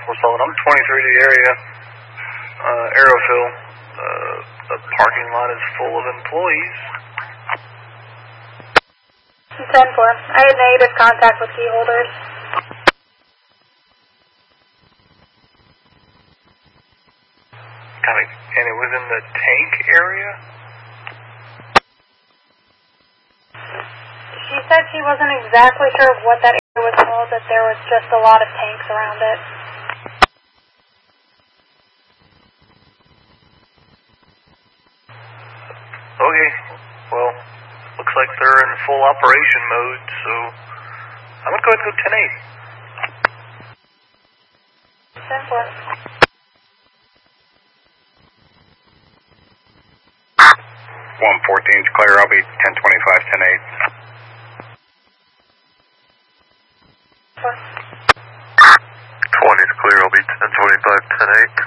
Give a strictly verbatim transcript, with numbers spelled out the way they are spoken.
four seven. I'm twenty-three to the area. Uh, Aerofill. Uh, the parking lot is full of employees. ten four. I had negative contact with key holders. Kind of, and it was in the tank area? She said she wasn't exactly sure of what that area was called, that there was just a lot of tanks around it. Okay, well, looks like they're in full operation mode, so I'm going to go ahead and go ten eight. ten four. one fourteen is clear, I'll be ten twenty-five, ten eight. twenty is clear, I'll be ten twenty-five, ten eight.